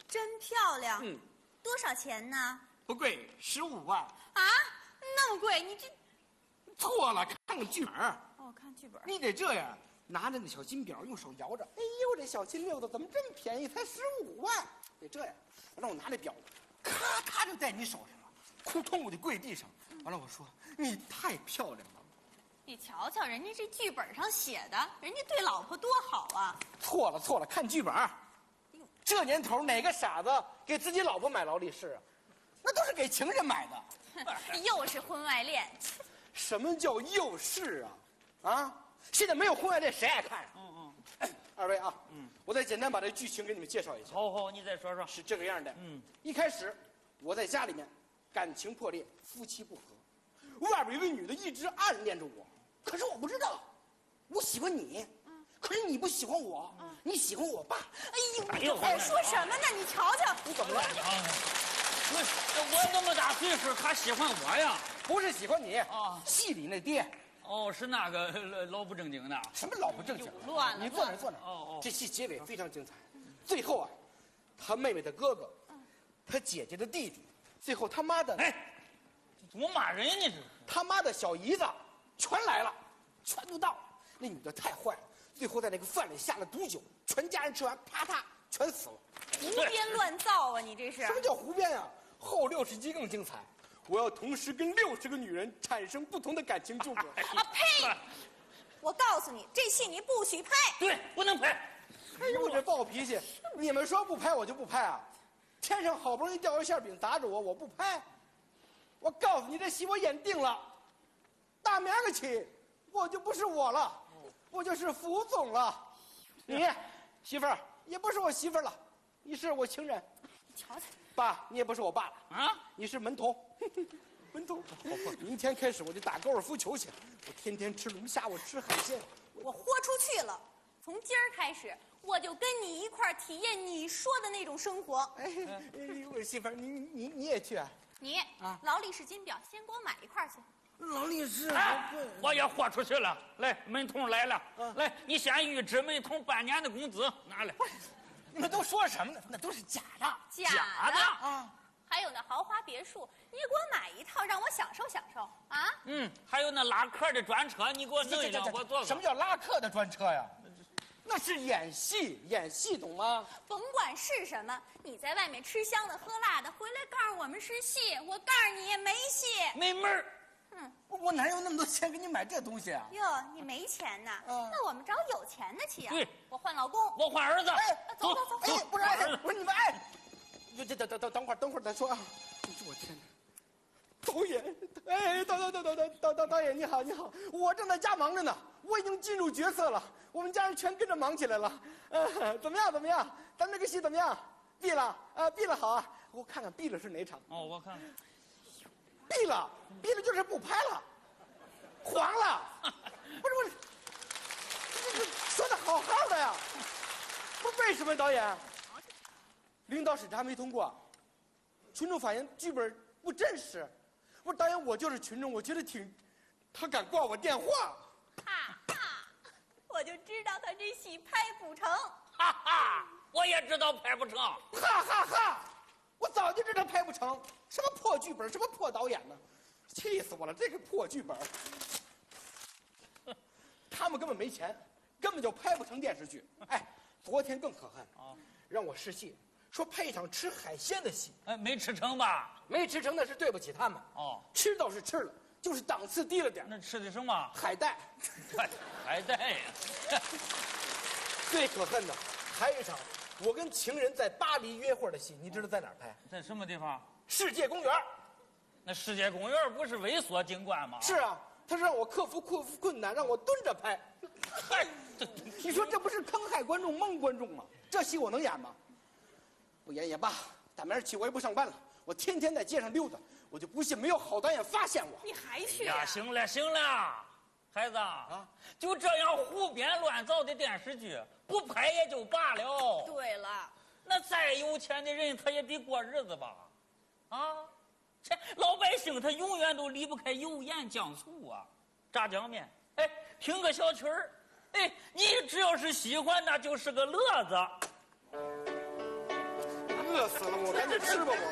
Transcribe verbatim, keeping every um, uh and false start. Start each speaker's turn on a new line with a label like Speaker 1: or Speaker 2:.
Speaker 1: 真漂亮。
Speaker 2: 嗯，
Speaker 1: 多少钱呢？
Speaker 2: 不贵，十五万。
Speaker 1: 啊，那么贵？你这
Speaker 2: 错了，看看剧本。
Speaker 1: 哦，看剧本。
Speaker 2: 你得这样，拿着那小金表，用手摇着。哎呦，这小金溜子怎么这么便宜？才十五万。得这样，让我拿这表，咔咔就在你手上了，扑通我就跪地上。完了，我说你太漂亮了。
Speaker 1: 你瞧瞧，人家这剧本上写的，人家对老婆多好啊！
Speaker 2: 错了错了，看剧本。这年头哪个傻子给自己老婆买劳力士啊？那都是给情人买的。
Speaker 1: 又是婚外恋。
Speaker 2: 什么叫又是啊？啊！现在没有婚外恋，谁爱看啊？
Speaker 3: 嗯嗯。
Speaker 2: 哎，二位啊，嗯，我再简单把这剧情给你们介绍一下。
Speaker 3: 好好，你再说说。
Speaker 2: 是这个样的。
Speaker 3: 嗯，
Speaker 2: 一开始我在家里面感情破裂，夫妻不和，外边有个女的一直暗恋着我，可是我不知道，我喜欢你，嗯，可是你不喜欢我，嗯，你喜欢我爸。哎呦，
Speaker 3: 哎呦，
Speaker 1: 还说什么呢？你瞧瞧，
Speaker 2: 你怎么了？
Speaker 3: 我我那么大岁数，他喜欢我呀？
Speaker 2: 不是喜欢你
Speaker 3: 啊，
Speaker 2: 戏里那爹。
Speaker 3: 哦，是那个老不正经的。
Speaker 2: 什么老不正经？
Speaker 1: 乱了！
Speaker 2: 你坐那坐那。
Speaker 3: 哦哦，
Speaker 2: 这戏结尾非常精彩，最后啊，他妹妹的哥哥，他姐姐的弟弟，最后他妈的，
Speaker 3: 哎，怎么骂人呢？这是
Speaker 2: 他妈的小姨子，全来了，全都到了。那女的太坏了，最后在那个饭里下了毒酒，全家人吃完，啪嗒全死了。
Speaker 1: 胡编乱造啊！你这是
Speaker 2: 什么叫胡编啊？后六十集更精彩，我要同时跟六十个女人产生不同的感情纠葛。
Speaker 1: 啊呸！我告诉你，这戏你不许拍。
Speaker 3: 对，不能拍。
Speaker 2: 哎呦，我这暴脾气！你们说不拍我就不拍啊！天上好不容易掉一馅饼砸着我，我不拍。我告诉你，这戏我演定了，大明儿起我就不是我了，我就是副总了。你媳妇儿也不是我媳妇儿了，你是我情人。
Speaker 1: 你瞧瞧，
Speaker 2: 爸，你也不是我爸了
Speaker 3: 啊，
Speaker 2: 你是门童。门童，明天开始我就打高尔夫球去，我天天吃龙虾，我吃海鲜，
Speaker 1: 我豁出去了。从今儿开始，我就跟你一块儿体验你说的那种生活。
Speaker 2: 哎，哎我媳妇儿，你你你也去啊？
Speaker 1: 你
Speaker 2: 啊，
Speaker 1: 劳力士金表，先给我买一块去。
Speaker 2: 劳力士，
Speaker 3: 哎，我也豁出去了。来，门童来了，来，你先预支门童半年的工资，拿来。
Speaker 2: 你们都说什么呢？那都是假的，
Speaker 1: 假的
Speaker 2: 啊！
Speaker 1: 还有那豪华别墅，你也给我买一套，让我享受享受啊！
Speaker 3: 嗯，还有那拉客的专车，你给我弄一辆，我坐。
Speaker 2: 什么叫拉客的专车呀？那是演戏，演戏懂吗？
Speaker 1: 甭管是什么，你在外面吃香的喝辣的，回来告诉我们是戏，我告诉你没戏，
Speaker 3: 没门儿。
Speaker 1: 嗯，
Speaker 2: 我我哪有那么多钱给你买这东西啊？
Speaker 1: 哟，你没钱呐？
Speaker 2: 嗯
Speaker 1: 那我们找有钱的去啊！
Speaker 3: 对，
Speaker 1: 我换老公，
Speaker 3: 我换儿子。
Speaker 2: 哎，
Speaker 1: 走走走
Speaker 2: 哎，不是，哎，不是你们哎，等等等等等会儿，等会儿再说啊！哎呦我天哪！导演，哎，导导导导导导导导演你好你好，我正在家忙着呢，我已经进入角色了，我们家人全跟着忙起来了。呃，怎么样怎么样？咱这个戏怎么样？闭了啊，闭了好啊，我看看闭了是哪场？
Speaker 3: 哦，我看看。
Speaker 2: 闭了，闭了就是不拍了，黄了。不是不是，这这说的好好的呀，不是为什么导演？领导审查没通过，群众反映剧本不真实。我说导演，我就是群众，我觉得挺，他敢挂我电话。
Speaker 1: 哈哈，我就知道他这戏拍不成。
Speaker 3: 哈哈，我也知道拍不成。
Speaker 2: 哈哈哈！我早就知道拍不成，什么破剧本，什么破导演呢？气死我了！这个破剧本，他们根本没钱，根本就拍不成电视剧。哎，昨天更可恨啊，让我试戏，说拍一场吃海鲜的戏，
Speaker 3: 哎，没吃成吧？
Speaker 2: 没吃成那是对不起他们。
Speaker 3: 哦，
Speaker 2: 吃倒是吃了，就是档次低了点。
Speaker 3: 那吃的什么？
Speaker 2: 海带，
Speaker 3: 海带呀！
Speaker 2: 最可恨的还有一场，我跟情人在巴黎约会的戏，你知道在哪儿拍？
Speaker 3: 在什么地方？
Speaker 2: 世界公园。
Speaker 3: 那世界公园不是猥琐景观吗？
Speaker 2: 是啊，他是让我克服克服困难，让我蹲着拍。
Speaker 3: 嗨，
Speaker 2: 你说这不是坑害观众、蒙观众吗？这戏我能演吗？不演也罢，大明儿起我也不上班了，我天天在街上溜达，我就不信没有好导演发现我。
Speaker 1: 你还去
Speaker 3: 呀？
Speaker 1: 呀？
Speaker 3: 行了行了，孩子啊，就这样胡编乱造的电视剧，不拍也就罢了。
Speaker 1: 对了，
Speaker 3: 那再有钱的人，他也得过日子吧？啊，这老百姓他永远都离不开油盐酱醋啊，炸酱面，哎，听个小曲儿，哎，你只要是喜欢，那就是个乐子。
Speaker 2: 乐饿死了，我赶紧吃吧我。